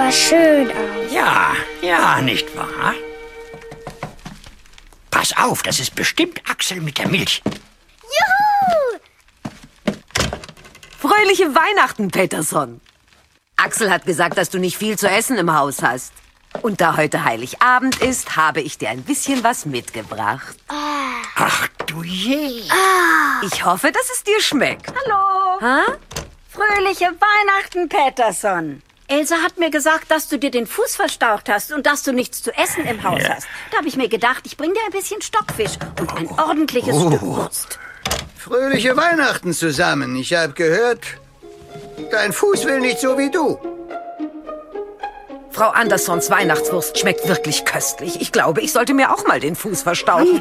aber schön aus. Ja, nicht wahr? Pass auf, das ist bestimmt Axel mit der Milch. Juhu! Fröhliche Weihnachten, Peterson. Axel hat gesagt, dass du nicht viel zu essen im Haus hast. Und da heute Heiligabend ist, habe ich dir ein bisschen was mitgebracht. Ach du je. Ich hoffe, dass es dir schmeckt. Hallo. Ha? Fröhliche Weihnachten, Peterson. Elsa hat mir gesagt, dass du dir den Fuß verstaucht hast und dass du nichts zu essen im Haus hast. Da habe ich mir gedacht, ich bring dir ein bisschen Stockfisch und ein ordentliches Stück Wurst. Fröhliche Weihnachten zusammen. Ich habe gehört, dein Fuß will nicht so wie du. Frau Andersons Weihnachtswurst schmeckt wirklich köstlich. Ich glaube, ich sollte mir auch mal den Fuß verstauchen.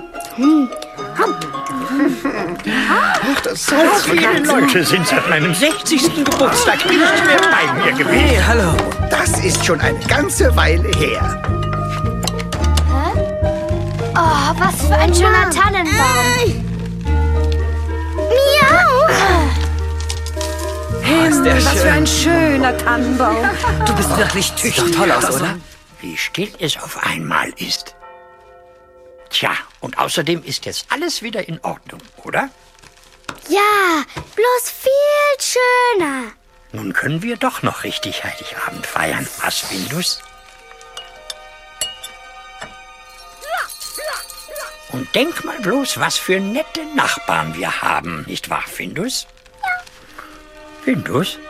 So viele Leute sind seit meinem 60. Geburtstag nicht mehr bei mir gewesen. Hey, hallo. Das ist schon eine ganze Weile her. Oh, was für ein schöner Tannenbaum. Miau! Himmel, was für ein schöner Tannenbaum. Du bist wirklich tüchtig. Sieht doch toll aus, oder? Wie still es auf einmal ist. Tja, und außerdem ist jetzt alles wieder in Ordnung, oder? Ja, bloß viel schöner. Nun können wir doch noch richtig Heiligabend feiern. Was, Findus? Und denk mal bloß, was für nette Nachbarn wir haben, nicht wahr, Findus? Ja. Findus?